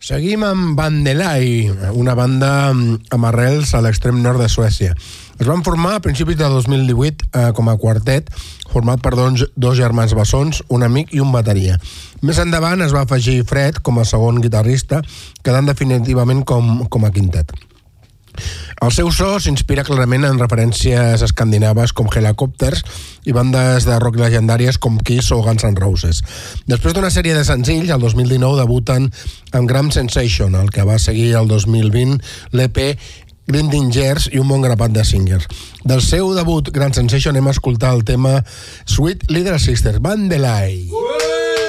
Seguim amb Vandelay, una banda amb arrels a l'extrem nord de Suècia. Es van formar a principis de 2018 com a quartet, format per dos germans bessons, un amic i un bateria. Més endavant es va afegir Fred com a segon guitarrista, quedant definitivament com a quintet. El seu so s'inspira clarament en referències escandinaves com Helicopters i bandes de rock legendàries com Kiss o Guns N' Roses. Després d'una sèrie de senzills, el 2019 debuten amb Grand Sensation, el que va seguir el 2020 l'EP Grinding Gears i un bon grapat de singles. Del seu debut Grand Sensation hem escoltat el tema Sweet Little Sisters, Vandelay.